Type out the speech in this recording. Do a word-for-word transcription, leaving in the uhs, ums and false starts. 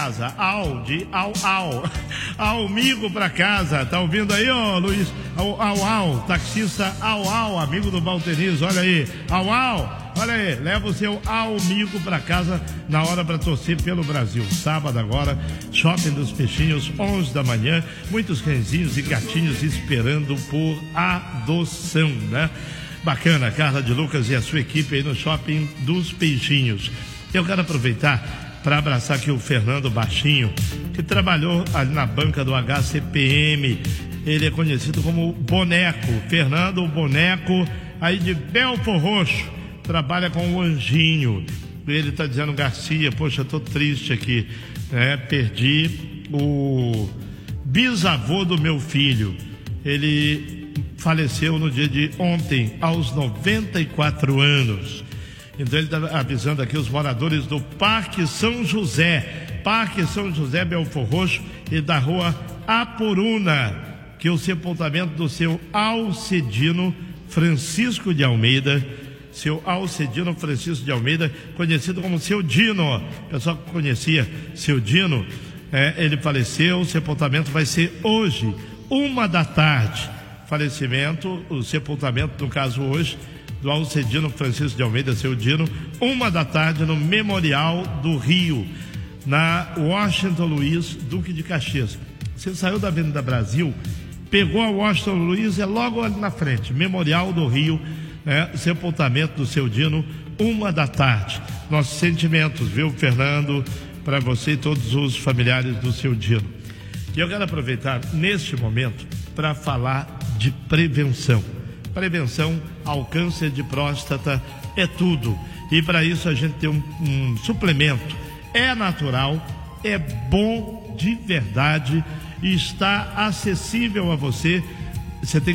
casa. Au, de au, au. Amigo pra casa. Tá ouvindo aí, ó, Luiz? Au, au, au. Taxista au, au, amigo do Valteniz. Olha aí. Au, au. Olha aí, leva o seu amigo pra casa na hora pra torcer pelo Brasil. Sábado agora, Shopping dos Peixinhos, onze da manhã. Muitos cãezinhos e gatinhos esperando por adoção, né? Bacana, Carla de Lucas e a sua equipe aí no Shopping dos Peixinhos. Eu quero aproveitar para abraçar aqui o Fernando Baixinho, que trabalhou ali na banca do H C P M. Ele é conhecido como Boneco. Fernando Boneco, aí de Belfor Roxo. Trabalha com o Anjinho. Ele está dizendo, Garcia, poxa, tô triste aqui, né? Perdi o bisavô do meu filho. Ele faleceu no dia de ontem, aos noventa e quatro anos. Então ele está avisando aqui os moradores do Parque São José, Parque São José, Belfor Roxo, e da rua Apuruna, que o sepultamento do seu Alcedino Francisco de Almeida, seu Alcedino Francisco de Almeida, conhecido como Seu Dino, o pessoal que conhecia Seu Dino, é, ele faleceu. O sepultamento vai ser hoje, uma da tarde. Falecimento, o sepultamento, no caso hoje, do Alcedino Francisco de Almeida, Seu Dino, uma da tarde, no Memorial do Rio, na Washington Luiz, Duque de Caxias. Você saiu da Avenida Brasil, pegou a Washington Luiz, é logo ali na frente, Memorial do Rio, né? Sepultamento do Seu Dino, uma da tarde. Nossos sentimentos, viu, Fernando, para você e todos os familiares do Seu Dino. E eu quero aproveitar neste momento para falar de prevenção. Prevenção ao câncer de próstata é tudo. E para isso a gente tem um, um suplemento. É natural, é bom de verdade e está acessível a você. Você tem